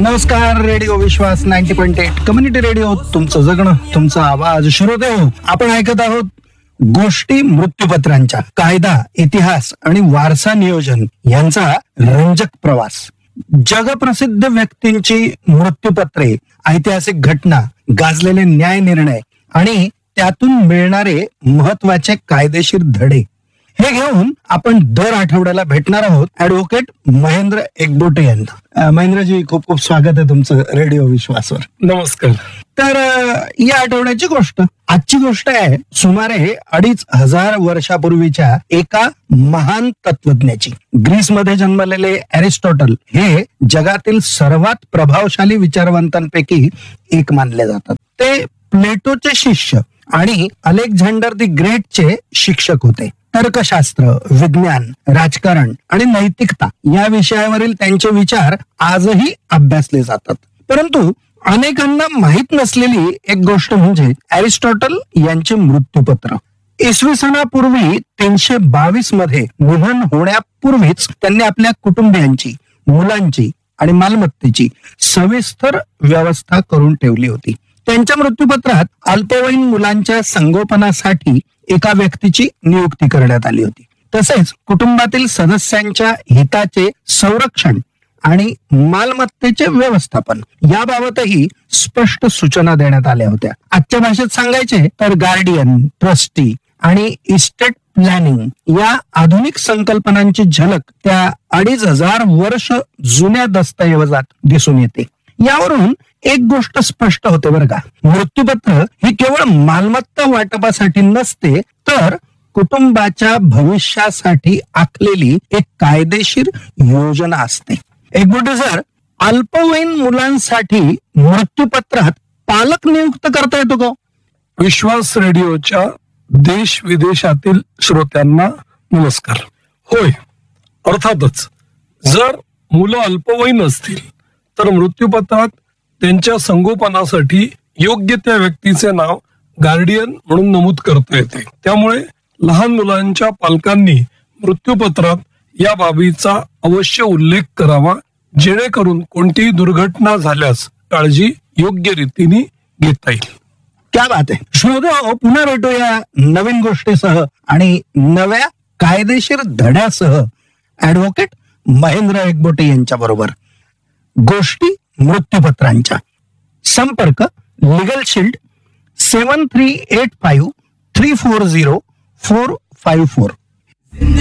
नमस्कार. रेडिओ विश्वास 90.8 community radio, तुमचं जगणं, तुमचा आवाज. श्रोते हो, आपण ऐकत आहोत गोष्टी मृत्यूपत्रांच्या. कायदा, इतिहास आणि वारसा नियोजन यांचा रंजक प्रवास. जगप्रसिद्ध व्यक्तींची मृत्यूपत्रे, ऐतिहासिक घटना, गाजलेले न्याय निर्णय आणि त्यातून मिळणारे महत्वाचे कायदेशीर धडे, हे घेऊन आपण दर आठवड्याला भेटणार आहोत ऍडव्होकेट महेंद्र एकबोटे यांना. महेंद्रजी, खूप खूप स्वागत आहे तुमचं रेडिओ विश्वासवर. नमस्कार. तर या आठवड्याची गोष्ट, आजची गोष्ट आहे सुमारे 2500 वर्षापूर्वीच्या एका महान तत्वज्ञाची. ग्रीसमध्ये जन्मलेले अरिस्टॉटल हे जगातील सर्वात प्रभावशाली विचारवंतांपैकी एक मानले जातात. ते प्लेटोचे शिष्य आणि अलेक्झांडर द ग्रेटचे शिक्षक होते. तर्कशास्त्र, विज्ञान, राजकारण आणि नैतिकता या विषयावरील त्यांचे विचार आजही अभ्यासले जातात. परंतु अनेकांना माहीत नसलेली एक गोष्ट म्हणजे अरिस्टॉटल यांचे मृत्यूपत्र. इसवी सनापूर्वी 322 मध्ये निधन होण्यापूर्वीच त्यांनी आपल्या कुटुंबियांची, मुलांची आणि मालमत्तेची सविस्तर व्यवस्था करून ठेवली होती. त्यांच्या मृत्यूपत्रात अल्पवयीन मुलांच्या संगोपनासाठी एका व्यक्तीची नियुक्ती करण्यात आली होती. तसेच कुटुंबातील सदस्यांच्या हिताचे संरक्षण आणि मालमत्तेचे व्यवस्थापन याबाबतही स्पष्ट सूचना देण्यात आल्या होत्या. आजच्या भाषेत सांगायचे तर गार्डियन, ट्रस्टी आणि इस्टेट प्लॅनिंग या आधुनिक संकल्पनांची झलक त्या 2500 वर्ष जुन्या दस्तऐवजात दिसून येते. यावरून एक गोष्ट स्पष्ट होते बरं का, मृत्यूपत्र ही केवळ मालमत्ता वाटपासाठी नसते, तर कुटुंबाच्या भविष्यासाठी आखलेली एक कायदेशीर योजना असते. एकबोटे सर, अल्पवयीन मुलांसाठी मृत्यूपत्रात पालक नियुक्त करता येतो का? विश्वास रेडिओच्या देश विदेशातील श्रोत्यांना नमस्कार. होय, अर्थातच जर मुलं अल्पवयीन असतील तर मृत्यूपत्रात त्यांच्या संगोपनासाठी योग्य त्या व्यक्तीचे नाव गार्डियन म्हणून नमूद करता येते. त्यामुळे लहान मुलांच्या पालकांनी मृत्यूपत्रात या बाबीचा अवश्य उल्लेख करावा, जेणेकरून कोणतीही दुर्घटना झाल्यास काळजी योग्य रीतीने घेता येईल. क्या बात आहे. श्रोते, पुन्हा भेटूया नवीन गोष्टीसह आणि नव्या कायदेशीर धड्यासह ऍडव्होकेट महेंद्र एकबोटे यांच्या बरोबर. गोष्टी मृत्यूपत्रांच्या. संपर्क लीगल शील्ड 7385 340 454.